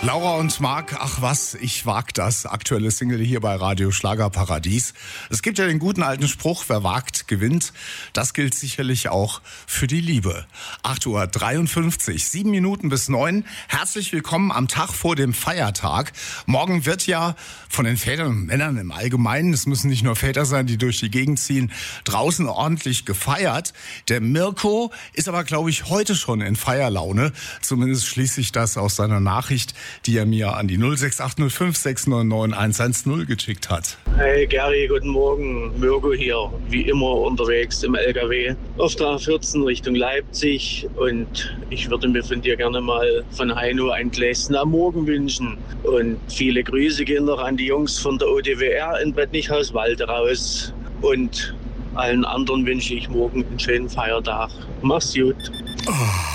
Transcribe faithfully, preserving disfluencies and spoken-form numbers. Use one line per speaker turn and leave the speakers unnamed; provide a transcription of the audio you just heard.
Laura und Marc, ach was, ich wag das. Aktuelle Single hier bei Radio Schlagerparadies. Es gibt ja den guten alten Spruch, wer wagt, gewinnt. Das gilt sicherlich auch für die Liebe. acht Uhr dreiundfünfzig, sieben Minuten bis neun. Herzlich willkommen am Tag vor dem Feiertag. Morgen wird ja von den Vätern und Männern im Allgemeinen, es müssen nicht nur Väter sein, die durch die Gegend ziehen, draußen ordentlich gefeiert. Der Mirko ist aber, glaube ich, heute schon in Feierlaune. Zumindest schließe ich das aus seiner Nachricht, die er mir an die null sechs acht null fünf sechs neun neun eins eins null geschickt hat.
Hey Gary, guten Morgen. Mirko hier, wie immer unterwegs im L K W auf der A vierzehn Richtung Leipzig, und ich würde mir von dir gerne mal von Heino ein Gläschen am Morgen wünschen. Und viele Grüße gehen noch an die Jungs von der O D W R in Bad Nichhaus-Walde raus. Und allen anderen wünsche ich morgen einen schönen Feiertag. Mach's gut.
Oh.